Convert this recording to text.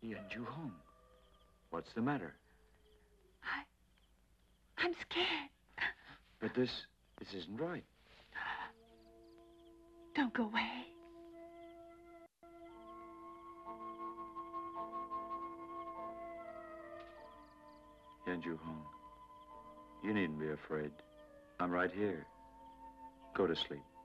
Yan Ju-hong, what's the matter? I'm scared. But this isn't right. Don't go away. Yan Ju-hong, you needn't be afraid. I'm right here. Go to sleep.